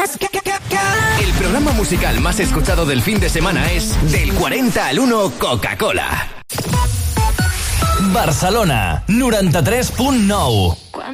El programa musical más escuchado del fin de semana es Del 40 al 1 Coca-Cola. Barcelona, 93.9.